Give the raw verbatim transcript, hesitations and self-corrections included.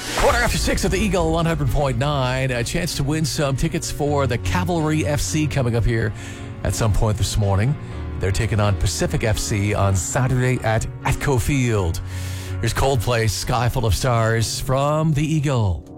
Quarter after six at the Eagle one hundred point nine. A chance to win some tickets for the Cavalry F C coming up here at some point this morning. They're taking on Pacific F C on Saturday at Atco Field. Here's Coldplay, Sky Full of Stars from the Eagle.